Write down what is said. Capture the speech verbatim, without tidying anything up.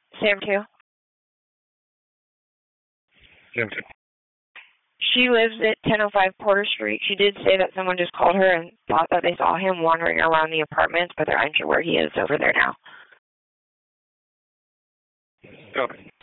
Sam two. Sam two. She lives at ten oh five Porter Street. She did say that someone just called her and thought that they saw him wandering around the apartments, but they're unsure where he is over there now. Okay.